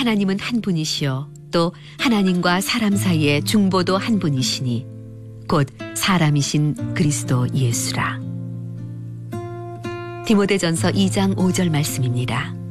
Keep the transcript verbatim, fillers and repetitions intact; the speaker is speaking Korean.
하나님은 한 분이시요 또 하나님과 사람 사이의 중보도 한 분이시니 곧 사람이신 그리스도 예수라. 디모데전서 이 장 오 절 말씀입니다.